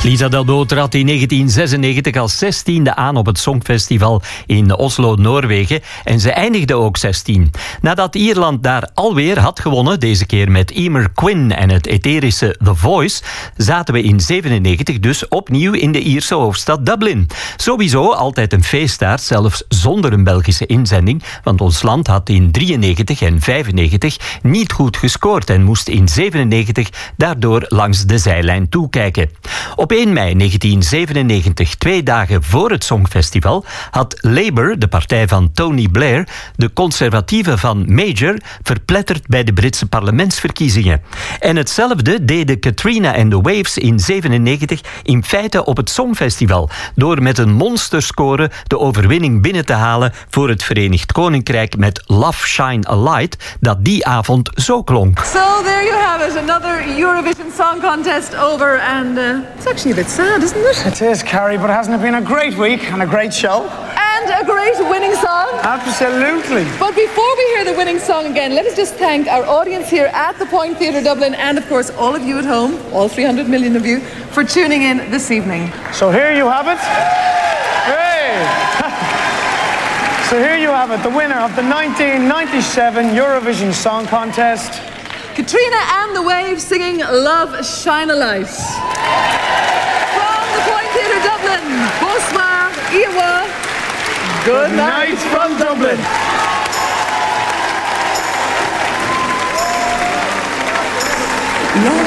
Lisa Delbo trad in 1996 als 16e aan op het Songfestival in Oslo, Noorwegen. En ze eindigde ook 16. Nadat Ierland daar alweer had gewonnen, deze keer met Emer Quinn en het etherische The Voice, zaten we in 97 dus opnieuw in de Ierse hoofdstad Dublin. Sowieso altijd een feeststaart, zelfs zonder een Belgische inzending, want ons land had in 93 en 95 niet goed gescoord en moest in 97 daardoor langs de zijlijn toekijken. Op 1 mei 1997, 2 dagen voor het Songfestival, had Labour, de partij van Tony Blair, de conservatieven van Major verpletterd bij de Britse parlementsverkiezingen. En hetzelfde deden Katrina en The Waves in 97 in feite op het Songfestival, door met een monsterscore de overwinning binnen te halen voor het Verenigd Koninkrijk met Love Shine a Light, dat die avond zo klonk. So there you have it, another Eurovision Song Contest over, and it's actually a bit sad, isn't it? It is, Carrie, but hasn't it been a great week and a great show? And a great winning song. Absolutely. But before we hear the winning song again, let us just thank our audience here at the Point Theatre Dublin, and of course all of you at home, all 300 million of you, for tuning in this evening. So here you have it. Hey! So here you have it, the winner of the 1997 Eurovision Song Contest, Katrina and the Waves singing Love Shine a Light. From the Point Theatre Dublin, bonsoir, Iowa. Good night from Dublin.